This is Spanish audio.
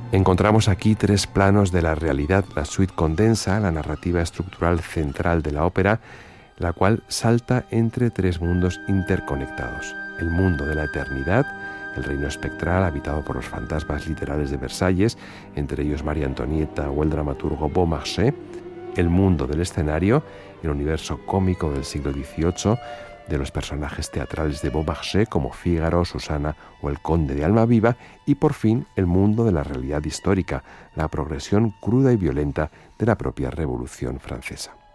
Encontramos aquí tres planos de la realidad. La suite condensa la narrativa estructural central de la ópera, la cual salta entre tres mundos interconectados. El mundo de la eternidad, el reino espectral habitado por los fantasmas literales de Versalles, entre ellos María Antonieta o el dramaturgo Beaumarchais. El mundo del escenario, el universo cómico del siglo XVIII, de los personajes teatrales de Beaumarchais como Fígaro, Susana o el Conde de Almaviva, y por fin el mundo de la realidad histórica, la progresión cruda y violenta de la propia Revolución Francesa.